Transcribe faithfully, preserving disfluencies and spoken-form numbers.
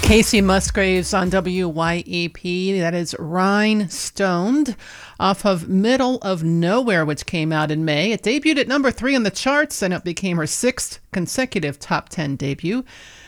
Casey Musgraves on W Y E P. That is Rhinestoned off of Middle of Nowhere, which came out in May. It debuted at number three on the charts, and it became her sixth consecutive top ten debut.